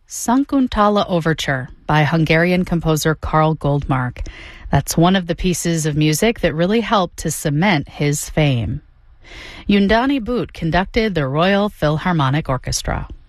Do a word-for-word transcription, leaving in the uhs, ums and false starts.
Sakuntala Overture by Hungarian composer Karl Goldmark. That's one of the pieces of music that really helped to cement his fame. Yundani Boot conducted the Royal Philharmonic Orchestra.